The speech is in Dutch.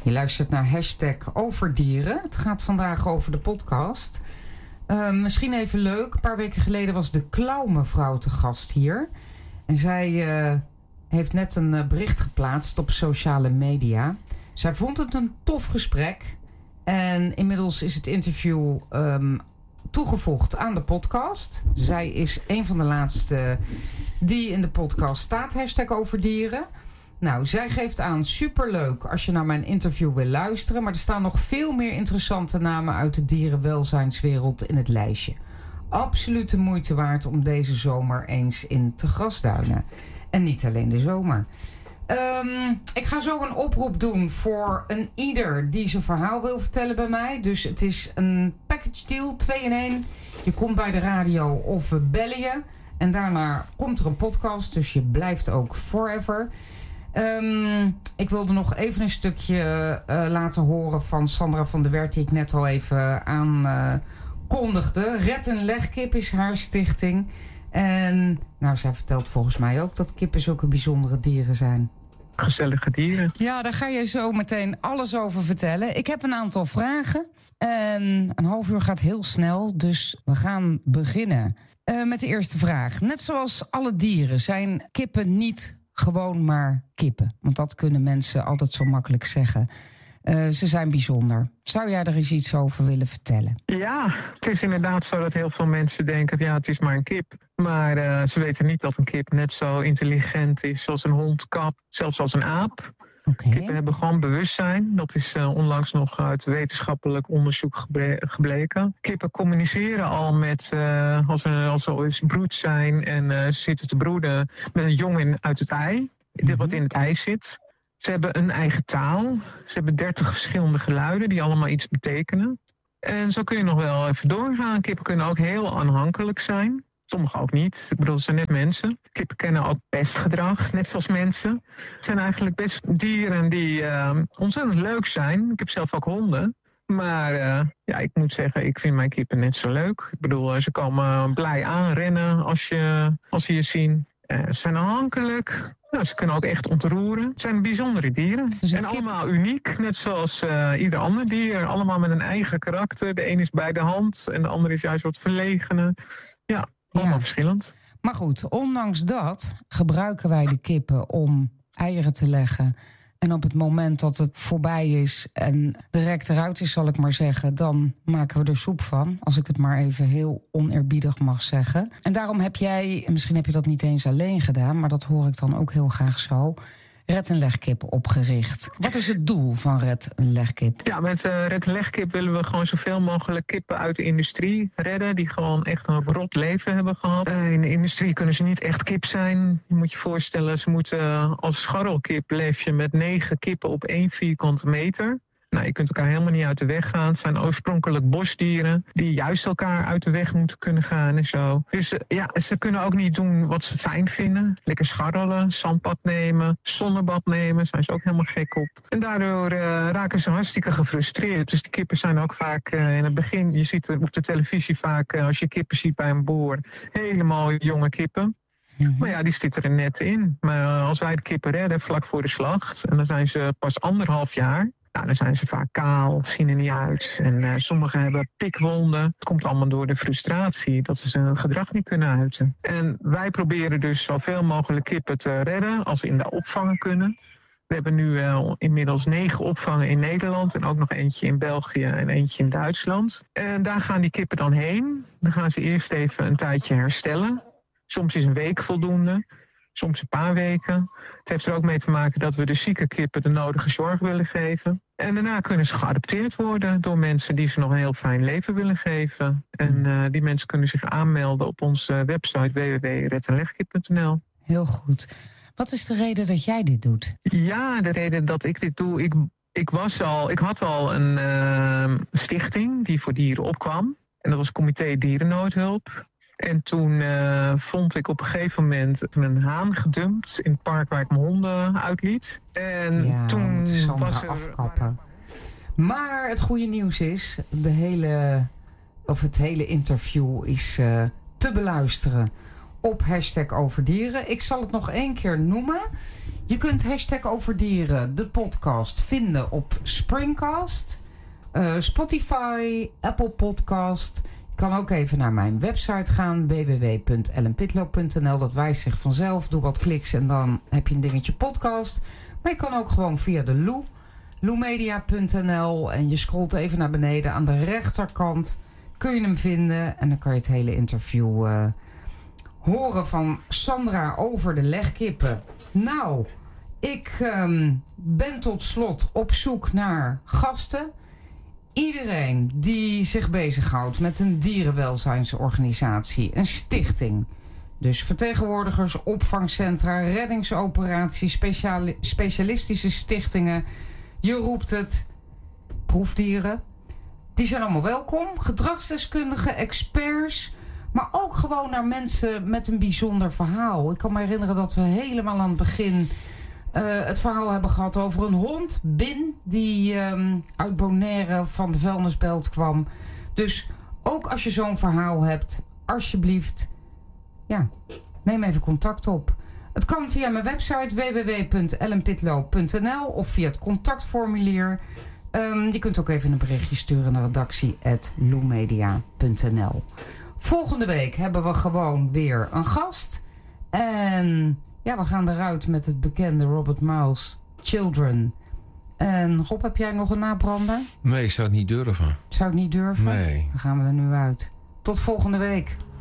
Je luistert naar Hashtag Over Dieren. Het gaat vandaag over de podcast. Misschien even leuk. Een paar weken geleden was de klauwmevrouw te gast hier. En zij heeft net een bericht geplaatst op sociale media. Zij vond het een tof gesprek. En inmiddels is het interview toegevoegd aan de podcast. Zij is een van de laatste die in de podcast staat. Hashtag Over Dieren. Nou, zij geeft aan, superleuk als je naar mijn interview wil luisteren. Maar er staan nog veel meer interessante namen uit de dierenwelzijnswereld in het lijstje. Absoluut de moeite waard om deze zomer eens in te grasduinen. En niet alleen de zomer. Ik ga zo een oproep doen voor een ieder die zijn verhaal wil vertellen bij mij. Dus het is een package deal, 2 in 1. Je komt bij de radio of we bellen je. En daarna komt er een podcast, dus je blijft ook forever. Ik wilde nog even een stukje laten horen van Sandra van der Wert, die ik net al even aankondigde. Red en Legkip is haar stichting. En nou, zij vertelt volgens mij ook dat kippen zulke bijzondere dieren zijn. Gezellige dieren. Ja, daar ga je zo meteen alles over vertellen. Ik heb een aantal vragen. En een half uur gaat heel snel, dus we gaan beginnen met de eerste vraag. Net zoals alle dieren zijn kippen niet gewoon maar kippen. Want dat kunnen mensen altijd zo makkelijk zeggen. Ze zijn bijzonder. Zou jij er eens iets over willen vertellen? Ja, het is inderdaad zo dat heel veel mensen denken, ja, het is maar een kip. Maar ze weten niet dat een kip net zo intelligent is als een hond, kat, zelfs als een aap. Okay. Kippen hebben gewoon bewustzijn. Dat is onlangs nog uit wetenschappelijk onderzoek gebleken. Kippen communiceren al met, als ze broed zijn en zitten te broeden, met een jong uit het ei. Dit wat in het ei zit. Ze hebben een eigen taal. Ze hebben 30 verschillende geluiden die allemaal iets betekenen. En zo kun je nog wel even doorgaan. Kippen kunnen ook heel aanhankelijk zijn. Sommigen ook niet. Ik bedoel, ze zijn net mensen. Kippen kennen ook pestgedrag, net zoals mensen. Het zijn eigenlijk best dieren die ontzettend leuk zijn. Ik heb zelf ook honden. Maar ja, ik moet zeggen, ik vind mijn kippen net zo leuk. Ik bedoel, ze komen blij aanrennen als ze je zien. Ze zijn aanhankelijk. Nou, ze kunnen ook echt ontroeren. Het zijn bijzondere dieren. Dus en allemaal uniek, net zoals ieder ander dier. Allemaal met een eigen karakter. De een is bij de hand en de ander is juist wat verlegener. Ja, allemaal verschillend. Maar goed, ondanks dat gebruiken wij de kippen om eieren te leggen. En op het moment dat het voorbij is en de rek eruit is, zal ik maar zeggen, dan maken we er soep van. Als ik het maar even heel oneerbiedig mag zeggen. En daarom heb jij, misschien heb je dat niet eens alleen gedaan, maar dat hoor ik dan ook heel graag zo, Red en Legkip opgericht. Wat is het doel van Red en Legkip? Ja, met Red en Legkip willen we gewoon zoveel mogelijk kippen uit de industrie redden. Die gewoon echt een rot leven hebben gehad. In de industrie kunnen ze niet echt kip zijn. Je moet je voorstellen, ze moeten als scharrelkip leef je met 9 kippen op 1 vierkante meter. Nou, je kunt elkaar helemaal niet uit de weg gaan. Het zijn oorspronkelijk bosdieren die juist elkaar uit de weg moeten kunnen gaan en zo. Dus ja, ze kunnen ook niet doen wat ze fijn vinden. Lekker scharrelen, zandpad nemen, zonnebad nemen. Zijn ze ook helemaal gek op. En daardoor raken ze hartstikke gefrustreerd. Dus de kippen zijn ook vaak in het begin, je ziet op de televisie vaak, als je kippen ziet bij een boer, helemaal jonge kippen. Maar ja, die zitten er net in. Maar als wij de kippen redden vlak voor de slacht, en dan zijn ze pas 1,5 jaar... Nou, dan zijn ze vaak kaal, zien er niet uit. En sommigen hebben pikwonden. Het komt allemaal door de frustratie dat ze hun gedrag niet kunnen uiten. En wij proberen dus zoveel mogelijk kippen te redden als ze in de opvangen kunnen. We hebben nu inmiddels 9 opvangen in Nederland en ook nog eentje in België en eentje in Duitsland. En daar gaan die kippen dan heen. Dan gaan ze eerst even een tijdje herstellen. Soms is een week voldoende. Soms een paar weken. Het heeft er ook mee te maken dat we de zieke kippen de nodige zorg willen geven. En daarna kunnen ze geadopteerd worden door mensen die ze nog een heel fijn leven willen geven. En die mensen kunnen zich aanmelden op onze website www.redenlegkip.nl. Heel goed. Wat is de reden dat jij dit doet? Ja, de reden dat ik dit doe, ik had al een stichting die voor dieren opkwam. En dat was Comité Dierennoodhulp. En toen vond ik op een gegeven moment een haan gedumpt in het park waar ik mijn honden uitliet. En ja, toen was er afkappen. Maar het goede nieuws is, het hele interview is te beluisteren op Hashtag Over Dieren. Ik zal het nog 1 keer noemen. Je kunt #overdieren, de podcast, vinden op Springcast, Spotify, Apple Podcast. Je kan ook even naar mijn website gaan, www.ellenpitlo.nl. Dat wijst zich vanzelf. Doe wat kliks en dan heb je een dingetje podcast. Maar je kan ook gewoon via de loemedia.nl. En je scrolt even naar beneden. Aan de rechterkant kun je hem vinden. En dan kan je het hele interview horen van Sandra over de legkippen. Nou, ik ben tot slot op zoek naar gasten. Iedereen die zich bezighoudt met een dierenwelzijnsorganisatie, een stichting. Dus vertegenwoordigers, opvangcentra, reddingsoperaties, specialistische stichtingen. Je roept het, proefdieren. Die zijn allemaal welkom. Gedragsdeskundigen, experts. Maar ook gewoon naar mensen met een bijzonder verhaal. Ik kan me herinneren dat we helemaal aan het begin het verhaal hebben gehad over een hond, Bin, die uit Bonaire van de vuilnisbelt kwam. Dus ook als je zo'n verhaal hebt, alsjeblieft, ja, neem even contact op. Het kan via mijn website www.ellenpitlo.nl of via het contactformulier. Je kunt ook even een berichtje sturen naar redactie@loemedia.nl. Volgende week hebben we gewoon weer een gast. En ja, we gaan eruit met het bekende Robert Miles, Children. En Rob, heb jij nog een nabrander? Nee, ik zou het niet durven. Zou het niet durven? Nee. Dan gaan we er nu uit. Tot volgende week.